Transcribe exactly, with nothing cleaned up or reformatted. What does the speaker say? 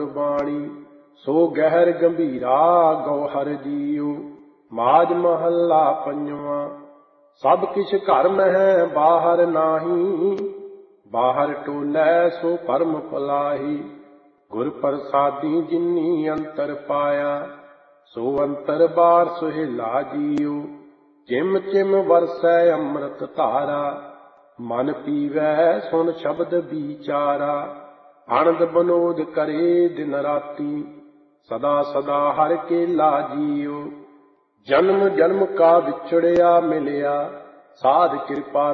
ਬਾਣੀ ਸੋ ਗਹਿਰ ਗੰਭੀਰਾ ਗੌਹਰ ਜੀਉ। ਮਾਝ ਮਹੱਲਾ ਪੰਜਵਾਂ। ਸਭ ਕਿਛ ਘਰ ਮਹਿ ਬਾਹਰ ਨਾਹੀ, ਬਾਹਰ ਟੋਲੈ ਸੋ ਭਰਮ ਭੁਲਾਹੀ। ਗੁਰ ਪ੍ਰਸਾਦੀ ਜਿਨੀ ਅੰਤਰ ਪਾਇਆ, ਸੋ ਅੰਤਰ ਬਾਰ ਸੁਹੇਲਾ ਜੀਉ। ਚਿਮ ਚਿਮ ਵਰਸੈ ਅੰਮ੍ਰਿਤ ਧਾਰਾ, ਮਨ ਪੀਵੈ ਸੁਣ ਸ਼ਬਦ ਵਿਚਾਰਾ। ਆਨੰਦ ਬਨੋਦ ਕਰੇ ਦਿਨ ਰਾਤੀ, ਸਦਾ ਸਦਾ ਹਰਿ ਕੇਲਾ ਜੀਉ। ਜਨਮ ਜਨਮ ਕਾ ਵਿਛੜਿਆ ਮਿਲਿਆ, ਸਾਧ ਕਿਰਪਾ